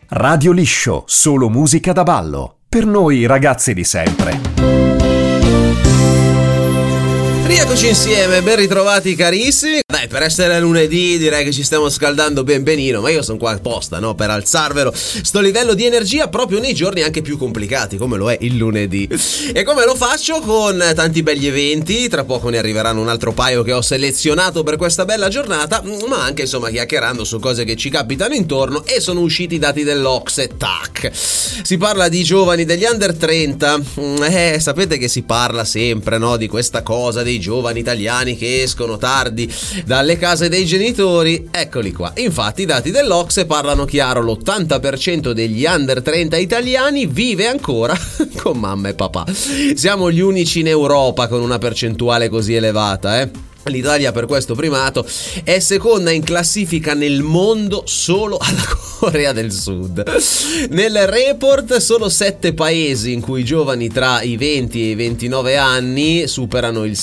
Radio Liscio, solo musica da ballo. Per noi ragazzi di sempre. Rieccoci insieme, ben ritrovati carissimi. Dai, per essere lunedì direi che ci stiamo scaldando ben benino, ma io sono qua apposta, no? Per alzarvelo sto livello di energia proprio nei giorni anche più complicati, come lo è il lunedì. E come lo faccio? Con tanti begli eventi, tra poco ne arriveranno un altro paio che ho selezionato per questa bella giornata, ma anche insomma chiacchierando su cose che ci capitano intorno. E sono usciti i dati dell'Ocse, tac. Si parla di giovani degli under 30, sapete che si parla sempre, no? Di questa cosa dei giovani italiani che escono tardi dalle case dei genitori. Eccoli qua. Infatti i dati dell'Ocse parlano chiaro: l'80% degli under 30 italiani vive ancora con mamma e papà. Siamo gli unici in Europa con una percentuale così elevata, L'Italia per questo primato è seconda in classifica nel mondo solo alla Corea del Sud. Nel report solo 7 paesi in cui i giovani tra i 20 e i 29 anni superano il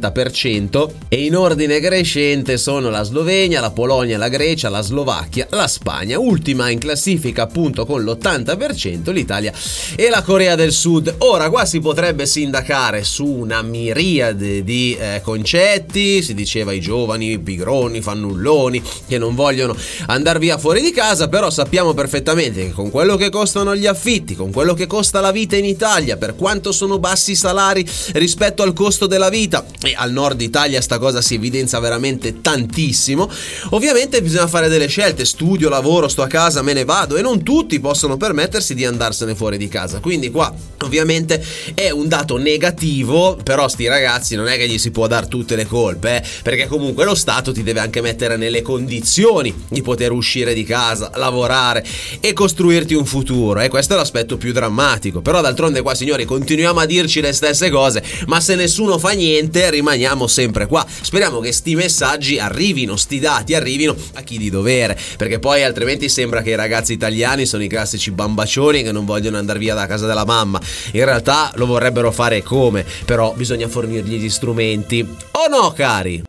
70%, e in ordine crescente sono la Slovenia, la Polonia, la Grecia, la Slovacchia, la Spagna. Ultima in classifica appunto con l'80% l'Italia e la Corea del Sud. Ora qua si potrebbe sindacare su una miriade di concetti. Si diceva i giovani pigroni, fannulloni, che non vogliono andare via fuori di casa, però sappiamo perfettamente che con quello che costano gli affitti, con quello che costa la vita in Italia, per quanto sono bassi i salari rispetto al costo della vita, e al nord Italia sta cosa si evidenzia veramente tantissimo, ovviamente bisogna fare delle scelte. Studio, lavoro, sto a casa, me ne vado, e non tutti possono permettersi di andarsene fuori di casa. Quindi qua ovviamente è un dato negativo, però sti ragazzi non è che gli si può dar tutte le colpe, perché comunque lo Stato ti deve anche mettere nelle condizioni di poter uscire di casa, lavorare e costruirti un futuro, e questo è l'aspetto più drammatico. Però d'altronde qua, signori, continuiamo a dirci le stesse cose, ma se nessuno fa niente rimaniamo sempre qua. Speriamo che sti messaggi arrivino, sti dati arrivino a chi di dovere, perché poi altrimenti sembra che i ragazzi italiani sono i classici bambaccioni che non vogliono andare via da casa della mamma. In realtà lo vorrebbero fare come, però bisogna fornirgli gli strumenti, o no, cari?